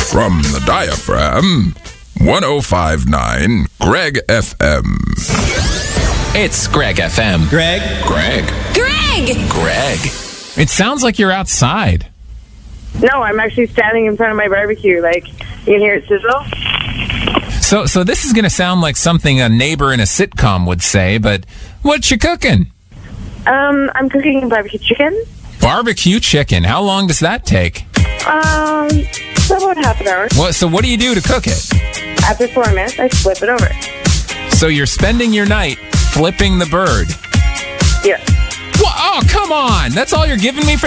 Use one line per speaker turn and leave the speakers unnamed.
From the diaphragm, 105.9 Greg FM.
It's Greg FM.
Greg?
Greg.
Greg!
Greg. It sounds like you're outside.
No, I'm actually standing in front of my barbecue. Like, you can hear it sizzle.
So this is going to sound like something a neighbor in a sitcom would say, but what you cooking?
I'm cooking barbecue chicken.
Barbecue chicken. How long does that take?
So about half an hour.
So what do you do to cook it?
After 4 minutes, I flip it over.
So you're spending your night flipping the bird.
Yeah.
Oh, come on. That's all you're giving me for